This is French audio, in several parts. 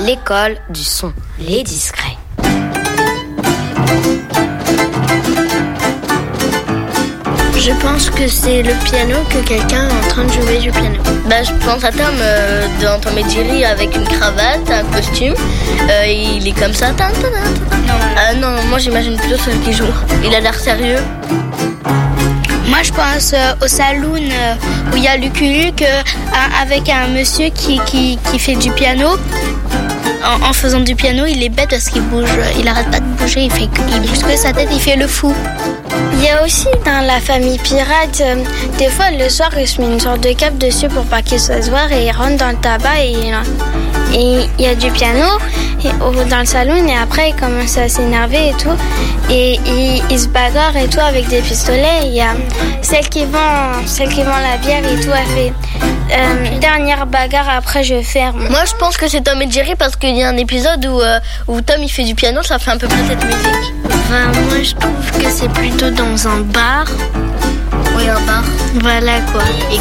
L'école du son, les discrets. Je pense que c'est le piano, que quelqu'un est en train de jouer du piano. Je pense à Tom dans Tom et Jerry avec une cravate, un costume. Il est comme ça. Non, moi j'imagine plutôt celui qui joue. Il a l'air sérieux. Moi je pense au saloon où il y a Lucky Luke avec un monsieur qui fait du piano. En faisant du piano, il est bête parce qu'il bouge, il arrête pas de bouger, il bouge que sa tête, il fait le fou. Il y a aussi dans la famille pirate, des fois le soir, il se met une sorte de cape dessus pour pas qu'il se fasse voir et il rentre dans le tabac et il y a du piano dans le salon et après il commence à s'énerver et tout et il se bagarre et tout avec des pistolets. Il y a celle qui vend la bière et tout, elle fait dernière bagarre, après je ferme. Moi je pense que c'est Tom et Jerry parce qu'il y a un épisode où Tom il fait du piano, ça fait un peu plus cette musique. Moi je trouve que c'est plutôt dans un bar. Oui, un bar. Voilà quoi. Et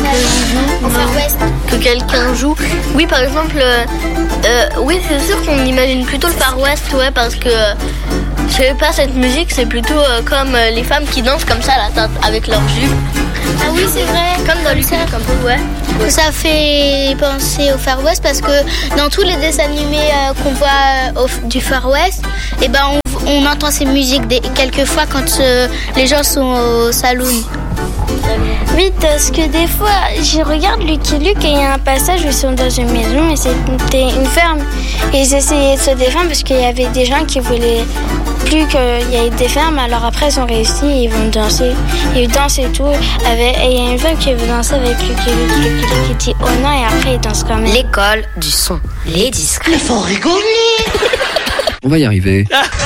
que quelqu'un joue. Oui, par exemple, oui, c'est sûr qu'on imagine plutôt le Far West, ouais, parce que je sais pas, cette musique, c'est plutôt comme les femmes qui dansent comme ça, là, avec leur jupe. Ah oui, c'est vrai. Comme dans Lucky Luke, un peu, ouais. Ça fait penser au Far West parce que dans tous les dessins animés qu'on voit du Far West, on entend ces musiques quelquefois quand les gens sont au saloon. Oui, parce que des fois, je regarde Lucky Luke et il y a un passage où ils sont dans une maison et c'était une ferme. Et ils essayaient de se défendre parce qu'il y avait des gens qui voulaient plus qu'il y ait des fermes. Alors après, ils ont réussi et ils vont danser. Ils dansent et tout. Et il y a une femme qui veut danser avec Lucky Luke. Lucky Luke qui dit oh non et après, ils dansent quand même. L'école du son, les discrets. Il faut rigoler. On va y arriver.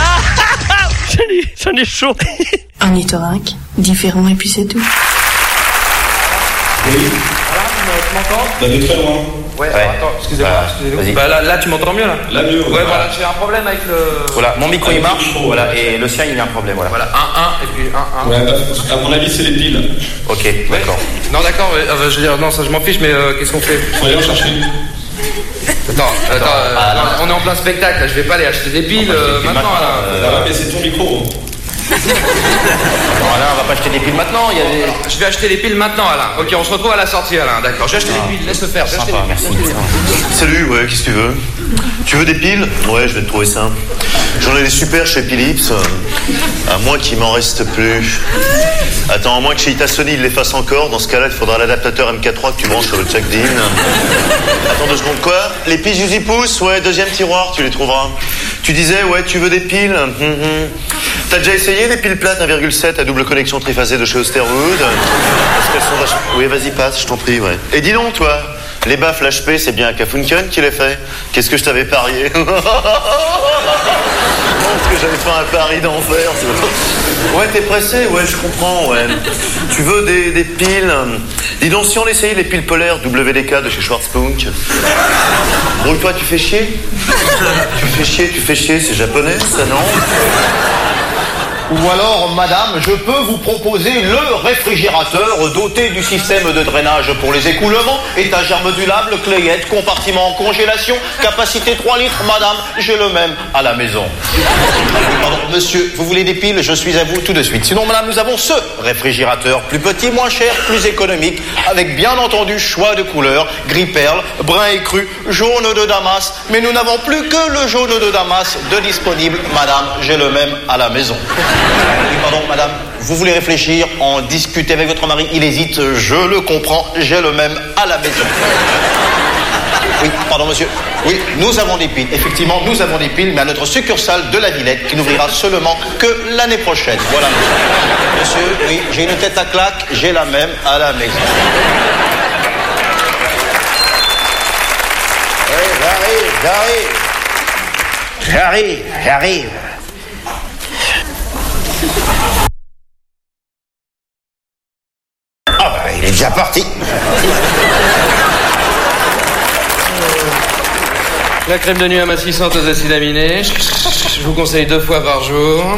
J'en ai chaud. Un nithorac, différent et puis c'est tout. Oui. Tu m'entends ? De très loin. Ouais. Attends, excusez-moi. Vas-y. Là, tu m'entends mieux, là ? Là, mieux. Ouais, voilà, j'ai un problème avec le... Voilà, mon micro, il marche, voilà, et le sien, il y a un problème, voilà. Voilà, 1, 1, et puis 1, 1. Ouais, à mon avis, c'est les piles. Ok, d'accord. Non, d'accord, je veux dire, non, ça, je m'en fiche, mais qu'est-ce qu'on fait ? Faut aller en chercher. Attends, on est en plein spectacle, là, je vais pas aller acheter des piles maintenant, là. Mais c'est ton micro. Non, Alain, on va pas acheter des piles maintenant, il y a des... Je vais acheter les piles maintenant, Alain. Ok, on se retrouve à la sortie, Alain, d'accord. J'ai acheté des piles, laisse le faire. Sympa, merci. Salut, ouais, qu'est-ce que tu veux ? Tu veux des piles ? Ouais, je vais te trouver ça. J'en ai des super chez Philips. À moins qu'il m'en reste plus. Attends, à moins que chez Itasony il les fasse encore. Dans ce cas-là, il faudra l'adaptateur MK3 que tu branches sur le jack DIN. Attends 2 secondes, quoi ? Les piles Uzi Pouce ? Ouais, deuxième tiroir, tu les trouveras. Tu disais, ouais, tu veux des piles ? T'as déjà essayé les piles plates 1,7 à double connexion triphasée de chez Osterwood ? Parce qu'elles sont vachement... Oui, vas-y, passe, je t'en prie, ouais. Et dis donc, toi, les baffles HP, c'est bien Kafunken qui les fait ? Qu'est-ce que je t'avais parié ? Parce que j'avais fait un pari d'enfer. Ouais, t'es pressé ? Ouais, je comprends, ouais. Tu veux des piles ? Dis donc, si on essayait les piles polaires WDK de chez Schwarzpunk. Roule-toi, tu fais chier ? Tu fais chier, c'est japonais, ça, non ? Ou alors, madame, je peux vous proposer le réfrigérateur doté du système de drainage pour les écoulements, étagère modulable, clayette, compartiment en congélation, capacité 3 litres, madame, j'ai le même à la maison. Pardon, monsieur, vous voulez des piles ? Je suis à vous tout de suite. Sinon, madame, nous avons ce réfrigérateur, plus petit, moins cher, plus économique, avec bien entendu choix de couleurs, gris perle, brun écru, jaune de Damas, mais nous n'avons plus que le jaune de Damas de disponible, madame, j'ai le même à la maison. Oui, pardon, madame, vous voulez réfléchir, en discuter avec votre mari, il hésite, je le comprends, j'ai le même à la maison. Oui, pardon, monsieur. Oui, nous avons des piles. Effectivement, nous avons des piles, mais à notre succursale de la Villette, qui n'ouvrira seulement que l'année prochaine. Voilà, monsieur. Monsieur, oui, j'ai une tête à claque, j'ai la même à la maison. Oui, j'arrive. Ah bah, il est déjà parti. La crème de nuit amincissante aux acides aminés. Je vous conseille 2 fois par jour.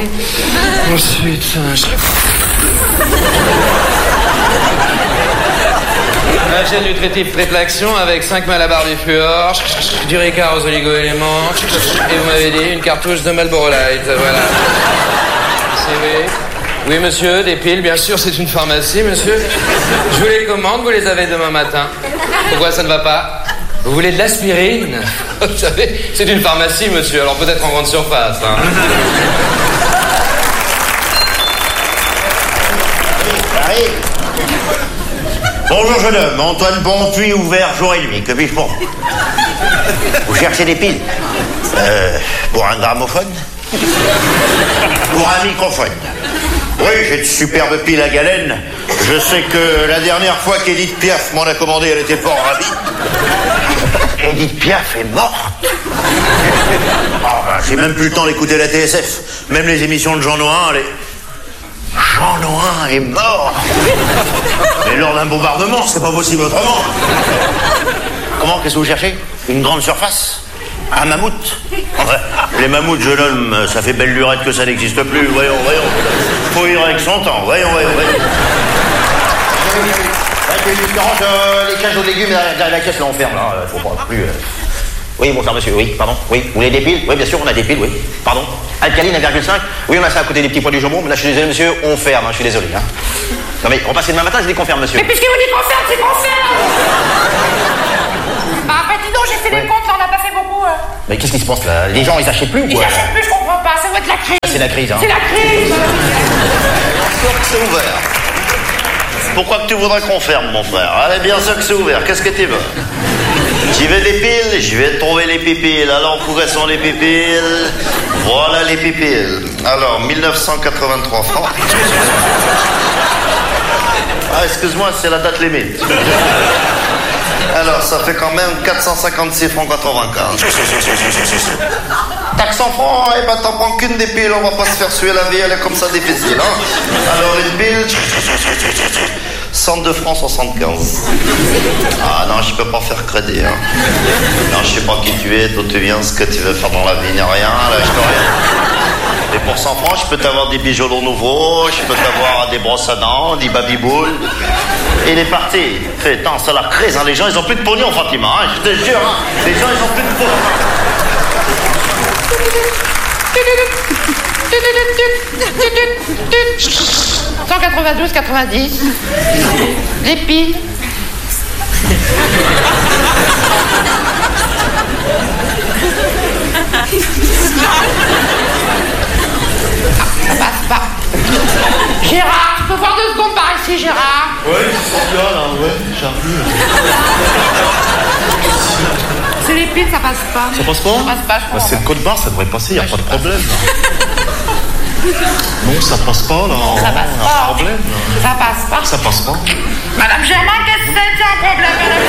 Ensuite... Un gel nutritif Tréplaction avec 5 Malabar du Fluor, du Ricard aux oligo-éléments, et vous m'avez dit une cartouche de Marlboro Light, voilà. CV. Oui, monsieur, des piles, bien sûr, c'est une pharmacie, monsieur. Je vous les commande, vous les avez demain matin. Pourquoi ça ne va pas? Vous voulez de l'aspirine? Vous savez, c'est une pharmacie, monsieur, alors peut-être en grande surface, hein. Bonjour jeune homme, Antoine Bontuit, ouvert jour et nuit, que puis-je pour vous? Vous cherchez des piles? Pour un gramophone? Pour un microphone? Oui, j'ai de superbes piles à galène. Je sais que la dernière fois qu'Edith Piaf m'en a commandé, elle était fort ravie. Edith Piaf est morte. J'ai même plus le temps d'écouter la TSF. Même les émissions de Jean Noin, Jean Noin est mort. Mais lors d'un bombardement, c'est pas possible autrement. Comment, qu'est-ce que vous cherchez? Une grande surface? Un mammouth? Enfin, les mammouths, jeune homme, ça fait belle lurette que ça n'existe plus. Voyons. Faut vivre avec son temps. Voyons. Les cages aux légumes, la caisse, là, on ferme, là. Faut pas plus... Oui, bonsoir, monsieur. Oui, pardon. Oui, vous voulez des piles? Oui, bien sûr, on a des piles, oui. Pardon. Alcaline, 1,5. Oui, on a ça à côté des petits pois du jambon, mais là, je suis désolé, monsieur, on ferme, hein, je suis désolé. Hein. Non, mais repassez demain matin, je dis qu'on ferme, monsieur. Mais puisqu'il vous dit qu'on ferme, c'est qu'on ferme. Bah, en fait, dis donc, j'ai fait des comptes, là, on n'a pas fait beaucoup. Mais qu'est-ce qui se passe, là? Les gens, ils achètent plus ou quoi? Ils achètent plus, je comprends pas, ça doit être la crise. C'est la crise, hein. C'est la crise. Pourquoi que c'est ouvert? Pourquoi que tu voudrais qu'on ferme, mon frère? Allez, bien sûr que c'est ouvert, qu'est-ce que tu veux? Tu veux des piles? Je vais te trouver les pipiles. Alors, où sont les pipiles? Voilà les pipiles. Alors, 1983 francs. Ah, excuse-moi, c'est la date limite. Alors, ça fait quand même 456 francs 95. Taxe en francs, eh ben t'en prends qu'une des piles, on va pas se faire suer la vie, elle est comme ça difficile, hein. Alors, une pile... 102 francs 75. Ah non, je peux pas faire crédit, hein. Non, je sais pas qui tu es, d'où tu viens, ce que tu veux faire dans la vie, ni rien, là, je peux rien. Et pour 100 francs, je peux t'avoir des bijoux nouveaux, je peux t'avoir des brosses à dents, des babyboules. Et il est parti. Putain, c'est la crise, hein. Les gens, ils ont plus de pognon, Fatima, hein. Je te jure, hein. Les gens, ils ont plus de pognon. 192,90. Les piles. Ça passe pas. Gérard, tu peux voir 2 secondes par ici, Gérard? Ouais, c'est bien là, ouais, j'arrive. C'est les piles, ça passe pas. Ça passe pas? Ça passe pas, je crois. C'est le code barre, ça devrait passer, y a pas de problème. Non, ça passe pas, là. Ça passe pas. Un problème, là. Ça passe pas. Ça passe pas. Madame Germain, qu'est-ce que c'est? Il y a un problème, Madame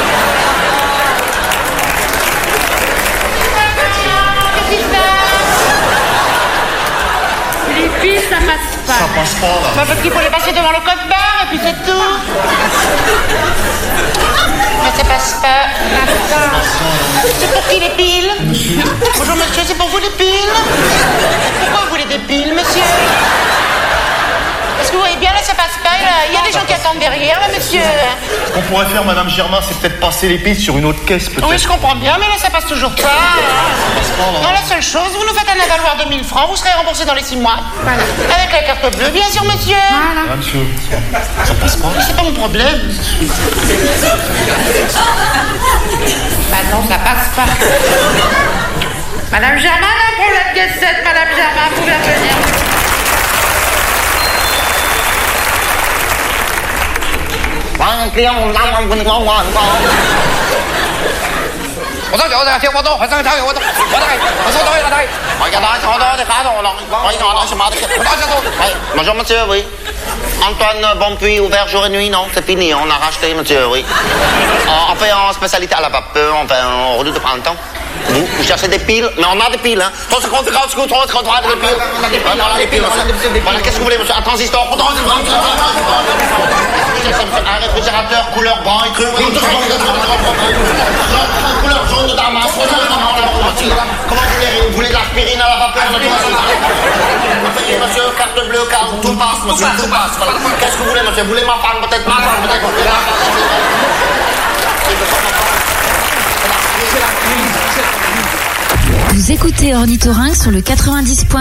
Germain. Les piles, ça passe pas. Ça passe pas, là. Bah, parce qu'il faut les passer devant le code barre et puis c'est tout. Mais ça passe pas. C'est pour qui les piles? Bonjour monsieur, c'est pour vous les piles? Pourquoi vous voulez des piles, monsieur? Est-ce que vous voyez bien, là, ça passe pas. Il y a des gens qui attendent derrière, là, monsieur. Ce qu'on pourrait faire, Madame Germain, c'est peut-être passer les piles sur une autre caisse, peut-être. Oui, je comprends bien, mais là, ça passe toujours pas. Ça passe pas, là. Non, la seule chose, vous nous faites un avaloir de 1000 francs, vous serez remboursé dans les 6 mois. Voilà. Avec la carte bleue, bien sûr, monsieur. Voilà. Ah, monsieur, ça passe pas. Mais c'est pas mon problème. Bah non, ça passe pas. Madame Germain, un problème de 7, Madame Germain, vous pouvez venir. Bonjour monsieur, oui. Antoine Bonpuis, ouvert jour et nuit, non, c'est fini, on a racheté monsieur, oui. On fait en spécialité à la vapeur, enfin on redoute de prendre le temps. Vous cherchez des piles, mais on a des piles, hein. 3 secondes, 30 secondes, 3 secondes, on a des piles. On a des piles, voilà, qu'est-ce que vous voulez, monsieur? Un transistor, un réfrigérateur couleur brun et cru, couleur jaune de damas. Comment vous voulez de l'aspirine à la vapeur? Monsieur, carte de bleu, car tout passe, monsieur, tout passe. Voilà. Qu'est-ce que vous voulez, monsieur? Vous voulez ma femme, peut-être ma femme, peut-être. Vous écoutez Ornithorynque sur le 90.